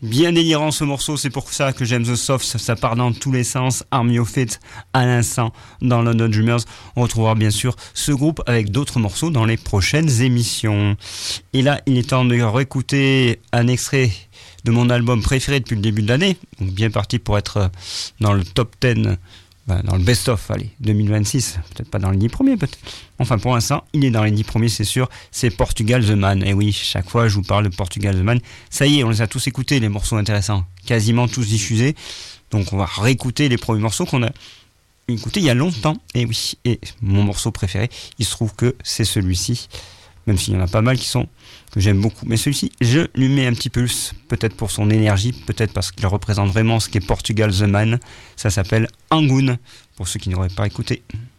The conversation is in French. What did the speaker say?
Bien délirant ce morceau, c'est pour ça que j'aime The Soft, ça part dans tous les sens. Army of Fate à l'instant dans London Dreamers. On retrouvera bien sûr ce groupe avec d'autres morceaux dans les prochaines émissions. Et là, il est temps de réécouter un extrait de mon album préféré depuis le début de l'année. Donc bien parti pour être dans le top 10, dans le best-of, allez, 2026. Peut-être pas dans les 10 premiers, peut-être. Enfin, pour l'instant, il est dans les 10 premiers, c'est sûr. C'est Portugal The Man. Et oui, chaque fois, je vous parle de Portugal The Man. Ça y est, on les a tous écoutés, les morceaux intéressants. Quasiment tous diffusés. Donc, on va réécouter les premiers morceaux qu'on a écoutés il y a longtemps. Et oui, et mon morceau préféré, il se trouve que c'est celui-ci. Même s'il y en a pas mal que j'aime beaucoup. Mais celui-ci, je lui mets un petit plus, peut-être pour son énergie, peut-être parce qu'il représente vraiment ce qu'est Portugal The Man. Ça s'appelle Angoon, pour ceux qui n'auraient pas écouté.